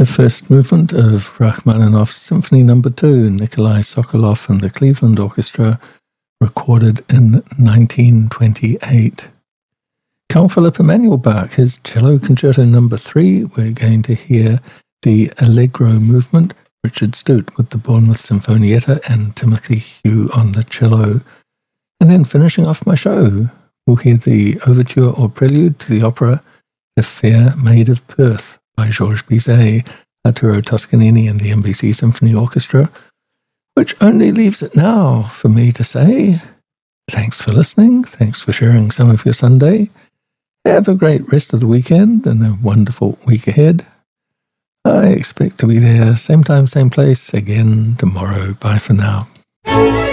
The first movement of Rachmaninoff's Symphony No. 2, Nikolai Sokolov and the Cleveland Orchestra, recorded in 1928. Carl Philipp Emanuel Bach, his Cello Concerto No. 3. We're going to hear the Allegro movement, Richard Stute with the Bournemouth Sinfonietta and Timothy Hugh on the cello. And then finishing off my show, we'll hear the overture or prelude to the opera The Fair Maid of Perth by Georges Bizet, Arturo Toscanini and the NBC Symphony Orchestra, which only leaves it now for me to say, thanks for listening, thanks for sharing some of your Sunday. Have a great rest of the weekend and a wonderful week ahead. I expect to be there same time, same place again tomorrow. Bye for now.